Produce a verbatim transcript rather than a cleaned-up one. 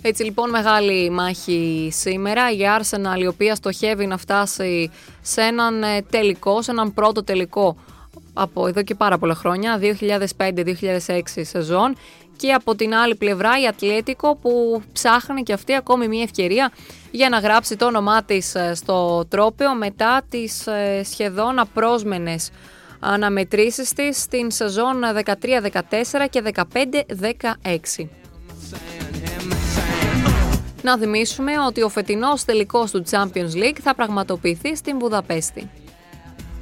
Έτσι λοιπόν μεγάλη μάχη σήμερα. Η Arsenal, η οποία στοχεύει να φτάσει σε έναν τελικό, σε έναν πρώτο τελικό από εδώ και πάρα πολλά χρόνια, δύο χιλιάδες πέντε δύο χιλιάδες έξι σεζόν, και από την άλλη πλευρά η Ατλέτικο που ψάχνει και αυτή ακόμη μια ευκαιρία για να γράψει το όνομά της στο τρόπαιο μετά τις σχεδόν απρόσμενες αναμετρήσεις της στην σεζόν δεκατρία δεκατέσσερα και δεκαπέντε δεκαέξι. Να θυμίσουμε ότι ο φετινός τελικός του Champions League θα πραγματοποιηθεί στην Βουδαπέστη.